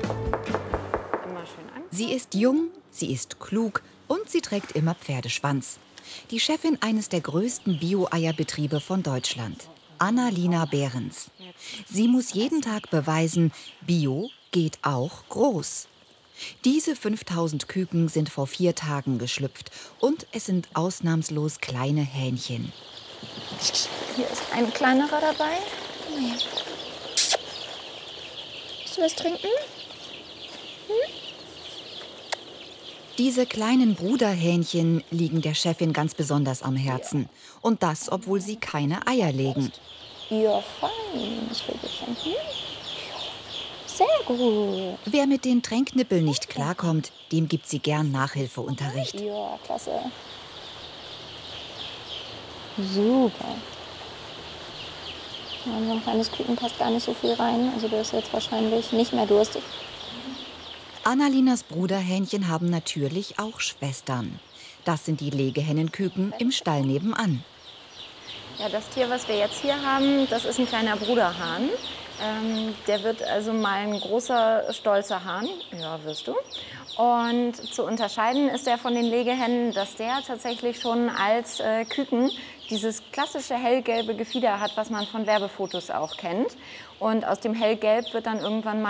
Immer schön an. Sie ist jung, sie ist klug und sie trägt immer Pferdeschwanz. Die Chefin eines der größten Bio-Eierbetriebe von Deutschland, Annalina Behrens. Sie muss jeden Tag beweisen, Bio geht auch groß. Diese 5000 Küken sind vor 4 Tagen geschlüpft und es sind ausnahmslos kleine Hähnchen. Hier ist ein kleinerer dabei. Nee. Willst du was trinken? Diese kleinen Bruderhähnchen liegen der Chefin ganz besonders am Herzen. Und das, obwohl sie keine Eier legen. Ja, fein. Das will ich schon. Sehr gut. Wer mit den Tränknippeln nicht klarkommt, dem gibt sie gern Nachhilfeunterricht. Ja, klasse. Super. Ja, so ein kleines Küken passt gar nicht so viel rein. Also der ist jetzt wahrscheinlich nicht mehr durstig. Annalinas Bruderhähnchen haben natürlich auch Schwestern. Das sind die Legehennenküken im Stall nebenan. Ja, das Tier, was wir jetzt hier haben, das ist ein kleiner Bruderhahn. Der wird also mal ein großer, stolzer Hahn. Ja, wirst du. Und zu unterscheiden ist er von den Legehennen, dass der tatsächlich schon als Küken dieses klassische hellgelbe Gefieder hat, was man von Werbefotos auch kennt. Und aus dem hellgelb wird dann irgendwann mal